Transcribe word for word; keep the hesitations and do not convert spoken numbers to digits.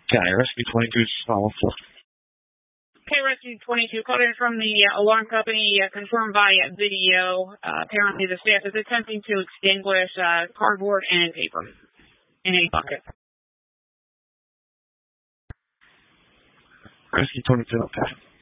Okay, Rescue twenty-two, follow four. Okay, Rescue twenty-two, called in from the uh, alarm company, uh, confirmed by video. Uh, apparently the staff is attempting to extinguish uh, cardboard and paper in a bucket. Rescue twenty-two, okay.